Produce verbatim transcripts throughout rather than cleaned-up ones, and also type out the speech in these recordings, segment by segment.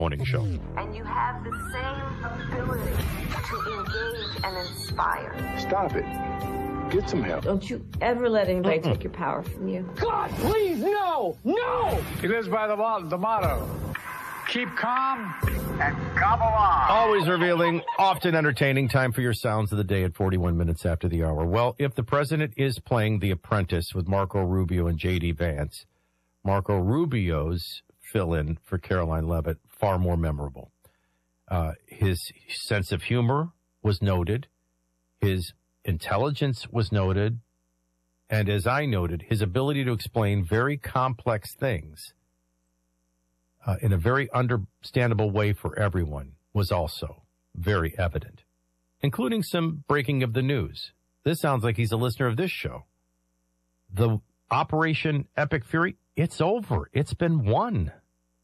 Morning Show. And you have the same ability to engage and inspire. Stop it. Get some help. Don't you ever let anybody Mm-mm. take your power from you. God, please, no! No! He lives by the, the motto. Keep calm and gobble on. Always revealing, often entertaining. Time for your sounds of the day at forty-one minutes after the hour. Well, if the president is playing The Apprentice with Marco Rubio and J D. Vance, Marco Rubio's fill-in for Caroline Leavitt, far more memorable. Uh, his sense of humor was noted. His intelligence was noted. And as I noted, his ability to explain very complex things uh, in a very understandable way for everyone was also very evident, including some breaking of the news. This sounds like he's a listener of this show. The Operation Epic Fury, it's over. It's been won.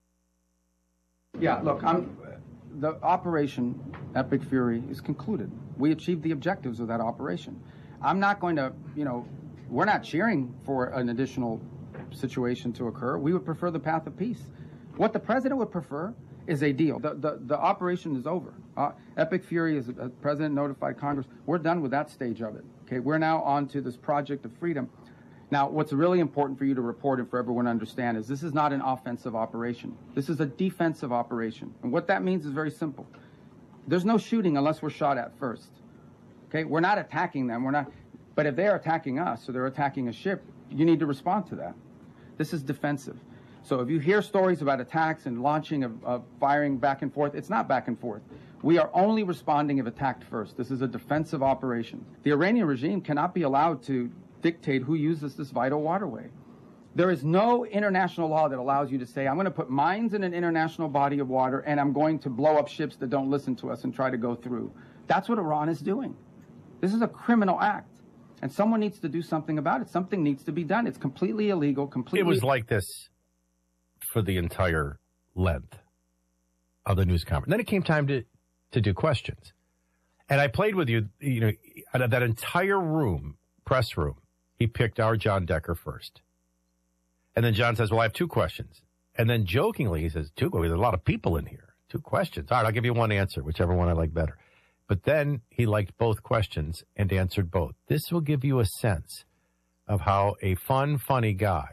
Yeah, look, I'm, the Operation Epic Fury is concluded. We achieved the objectives of that operation. I'm not going to, you know, we're not cheering for an additional situation to occur. We would prefer the path of peace. What the president would prefer is a deal. The, the, the operation is over. Uh, Epic Fury, as the president notified Congress, we're done with that stage of it. Okay, we're now on to this project of freedom. Now, what's really important for you to report and for everyone to understand is this is not an offensive operation. This is a defensive operation. And what that means is very simple. There's no shooting unless we're shot at first. Okay, we're not attacking them. We're not. But if they're attacking us or they're attacking a ship, you need to respond to that. This is defensive. So if you hear stories about attacks and launching of, of firing back and forth, it's not back and forth. We are only responding if attacked first. This is a defensive operation. The Iranian regime cannot be allowed to dictate who uses this vital waterway. There is no international law that allows you to say, I'm going to put mines in an international body of water and I'm going to blow up ships that don't listen to us and try to go through. That's what Iran is doing. This is a criminal act. And someone needs to do something about it. Something needs to be done. It's completely illegal, completely... It was like this for the entire length of the news conference. Then it came time to, to do questions. And I played with you, you know, out of that entire room, press room, he picked our John Decker first. And then John says, well, I have two questions. And then jokingly, he says, two, there's a lot of people in here. Two questions. All right, I'll give you one answer, whichever one I like better. But then he liked both questions and answered both. This will give you a sense of how a fun, funny guy,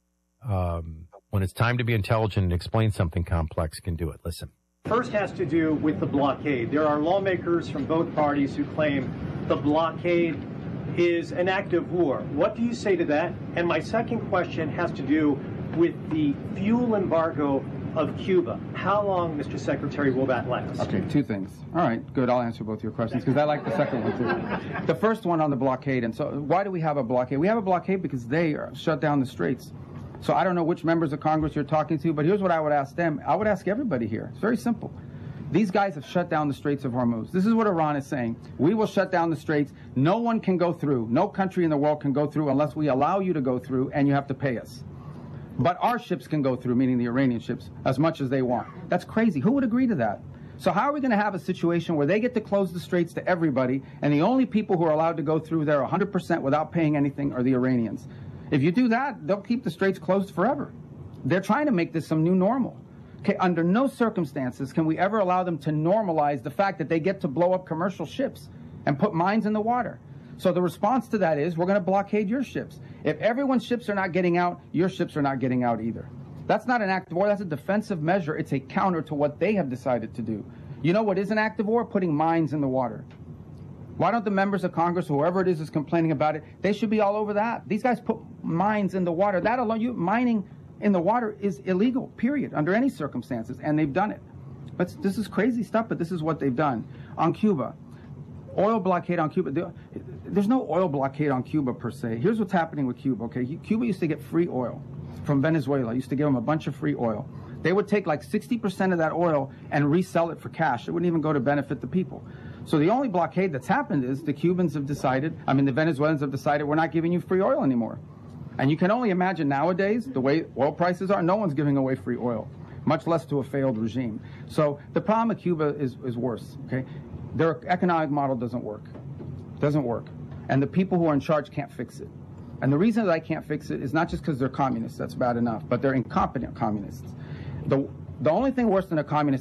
um, when it's time to be intelligent and explain something complex, can do it. Listen. First has to do with the blockade. There are lawmakers from both parties who claim the blockade is an act of war. What do you say to that? And my second question has to do with the fuel embargo of Cuba. How long, Mister Secretary, will that last? Okay, two things. All right, good. I'll answer both your questions because I like the second one too. The first one on the blockade. And so why do we have a blockade? We have a blockade because they are shut down the straits. So I don't know which members of Congress you're talking to, but here's what I would ask them. I would ask everybody here. It's very simple. These guys have shut down the Straits of Hormuz. This is what Iran is saying. We will shut down the straits. No one can go through. No country in the world can go through unless we allow you to go through, and you have to pay us. But our ships can go through, meaning the Iranian ships, as much as they want. That's crazy. Who would agree to that? So how are we going to have a situation where they get to close the straits to everybody, and the only people who are allowed to go through there one hundred percent without paying anything are the Iranians? If you do that, they'll keep the straits closed forever. They're trying to make this some new normal. Okay, under no circumstances can we ever allow them to normalize the fact that they get to blow up commercial ships and put mines in the water. So the response to that is we're going to blockade your ships. If everyone's ships are not getting out, your ships are not getting out either. That's not an act of war. That's a defensive measure. It's a counter to what they have decided to do. You know what is an act of war? Putting mines in the water. Why don't the members of Congress, whoever it is is complaining about it, they should be all over that. These guys put mines in the water. That alone, you mining in the water is illegal, period, under any circumstances, and they've done it. But this is crazy stuff, but this is what they've done. On Cuba, oil blockade on Cuba. There's no oil blockade on Cuba per se. Here's what's happening with Cuba, okay? Cuba used to get free oil from Venezuela. Used to give them a bunch of free oil. They would take like sixty percent of that oil and resell it for cash. It wouldn't even go to benefit the people. So the only blockade that's happened is the Cubans have decided, I mean the Venezuelans have decided we're not giving you free oil anymore. And you can only imagine nowadays, the way oil prices are, no one's giving away free oil, much less to a failed regime. So the problem with Cuba is, is worse, okay? Their economic model doesn't work. Doesn't work. And the people who are in charge can't fix it. And the reason that I can't fix it is not just because they're communists, that's bad enough, but they're incompetent communists. The, the only thing worse than a communist